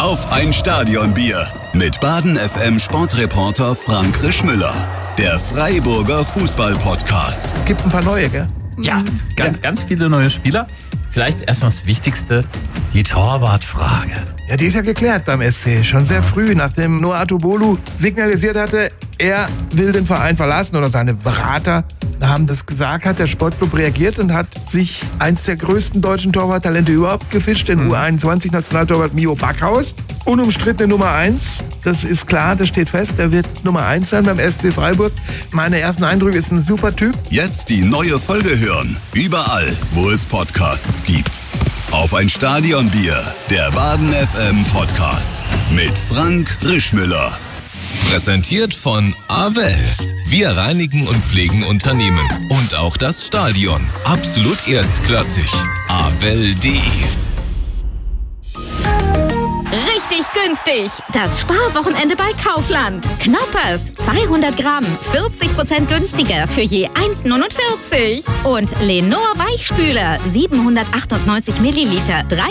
Auf ein Stadionbier mit Baden FM Sportreporter Frank Rischmüller. Der Freiburger Fußball-Podcast. Gibt ein paar neue, gell? Ja, ganz viele neue Spieler. Vielleicht erstmal das Wichtigste, die Torwartfrage. Ja, die ist ja geklärt beim SC. Schon sehr früh, nachdem Noah Atubolu signalisiert hatte, er will den Verein verlassen oder seine Berater haben das gesagt, hat der Sportclub reagiert und hat sich eins der größten deutschen Torwarttalente überhaupt gefischt, den U21-Nationaltorwart Mio Backhaus. Unumstrittene Nummer 1, das ist klar, das steht fest, der wird Nummer 1 sein beim SC Freiburg. Meine ersten Eindrücke, ist ein super Typ. Jetzt die neue Folge hören, überall, wo es Podcasts gibt. Auf ein Stadionbier, der Baden FM Podcast mit Frank Rischmüller. Präsentiert von Avell. Wir reinigen und pflegen Unternehmen. Und auch das Stadion. Absolut erstklassig. Avell.de. Richtig günstig. Das Sparwochenende bei Kaufland. Knoppers, 200 Gramm, 40% günstiger für je 1,49. Und Lenor Weichspüler, 798 Milliliter,